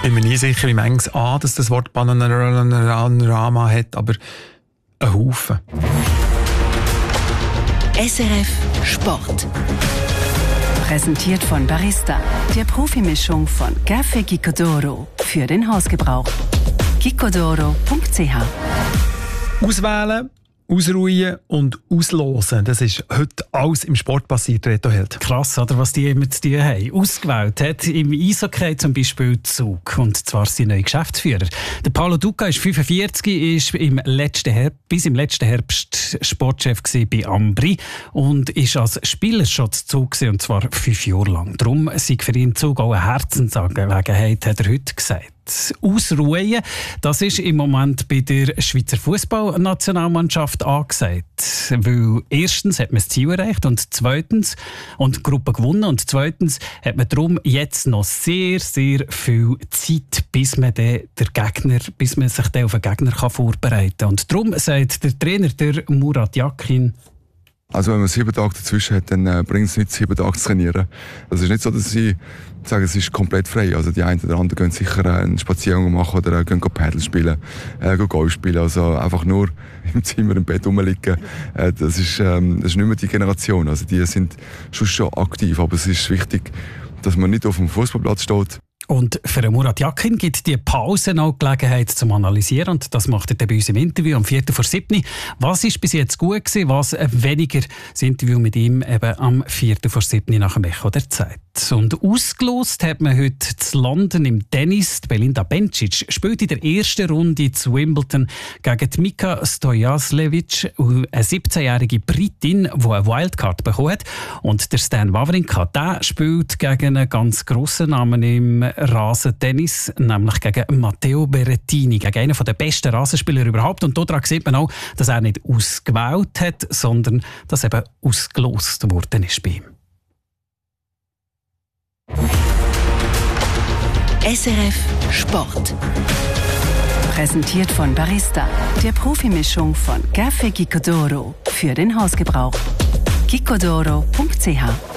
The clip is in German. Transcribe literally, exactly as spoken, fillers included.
bin mir nie sicher, wie manches A, dass das Wort Panorama hat, aber ein Haufen. S R F Sport. Präsentiert von Barista, der Profimischung von Café Gicodoro für den Hausgebrauch. gicodoro punkt c h. Auswählen, ausruhen und auslosen. Das ist heute alles im Sport passiert, Reto Held. Krass, oder, was die immer zu tun haben. Ausgewählt hat im Eishockey zum Beispiel Zug. Und zwar sein neuer Geschäftsführer. Der Paolo Duca ist fünfundvierzig, ist im letzten Herbst, bis im letzten Herbst Sportchef bei Ambri und ist als Spieler schon zu Zug gewesen, und zwar fünf Jahre lang. Darum sei für ihn Zug auch eine Herzensangelegenheit, hat er heute gesagt. Ausruhen, das ist im Moment bei der Schweizer Fußballnationalmannschaft angesagt. Weil erstens hat man das Ziel erreicht und zweitens und die Gruppe gewonnen und zweitens hat man darum jetzt noch sehr, sehr viel Zeit, bis man den, der Gegner, bis man sich den auf den Gegner kann vorbereiten kann. Und darum sagt der Trainer, der Murat Yakin: Also wenn man sieben Tage dazwischen hat, dann äh, bringt es nicht, sieben Tage zu trainieren. Also es ist nicht so, dass sie sagen, es ist komplett frei. Also die einen oder anderen gehen sicher äh, einen Spaziergang machen oder äh, gehen Paddle spielen, äh, gehen Golf spielen. Also einfach nur im Zimmer im Bett rumliegen. Äh, das, ist, ähm, das ist nicht mehr die Generation. Also die sind schon, schon aktiv, aber es ist wichtig, dass man nicht auf dem Fußballplatz steht. Und für Murat Yakin gibt die Pause noch Gelegenheit zum Analysieren. Und das macht er bei uns im Interview am vierten vor siebten. Was ist bis jetzt gut gewesen, was weniger? Das Interview mit ihm eben am vierten vor siebten nach dem Echo der Zeit. Und ausgelost hat man heute zu London im Tennis. Belinda Bencic spielt in der ersten Runde zu Wimbledon gegen die Mika Stojanovic, eine siebzehnjährige Britin, die eine Wildcard bekommen hat. Und der Stan Wawrinka, der spielt gegen einen ganz grossen Namen im Rasentennis, nämlich gegen Matteo Berrettini, gegen einen der besten Rasenspieler überhaupt. Und daran sieht man auch, dass er nicht ausgewählt hat, sondern dass eben ausgelost worden ist bei ihm. S R F Sport. Präsentiert von Barista, der Profimischung von Café Gicodoro für den Hausgebrauch. gicodoro punkt c h.